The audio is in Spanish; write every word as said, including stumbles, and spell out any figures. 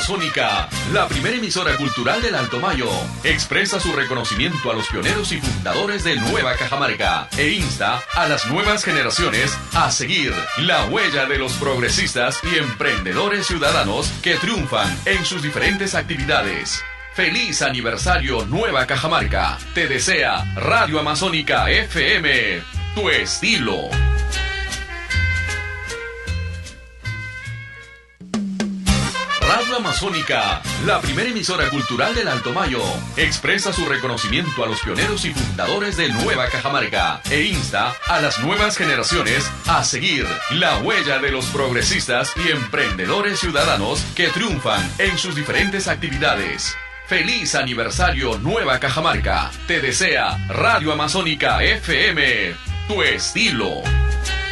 Amazónica, la primera emisora cultural del Alto Mayo, expresa su reconocimiento a los pioneros y fundadores de Nueva Cajamarca e insta a las nuevas generaciones a seguir la huella de los progresistas y emprendedores ciudadanos que triunfan en sus diferentes actividades. ¡Feliz aniversario Nueva Cajamarca! Te desea Radio Amazónica F M, tu estilo. Radio Amazónica, la primera emisora cultural del Alto Mayo, expresa su reconocimiento a los pioneros y fundadores de Nueva Cajamarca e insta a las nuevas generaciones a seguir la huella de los progresistas y emprendedores ciudadanos que triunfan en sus diferentes actividades. ¡Feliz aniversario Nueva Cajamarca! Te desea Radio Amazónica F M, tu estilo.